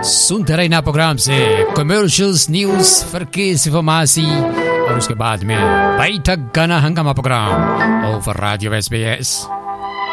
सुनते रहना प्रोग्राम से कमर्शियल्स, न्यूज, फरकीस, इंफॉर्मेसी और उसके बाद में बैठक गाना हंगामा प्रोग्राम ओवर रेडियो SBS।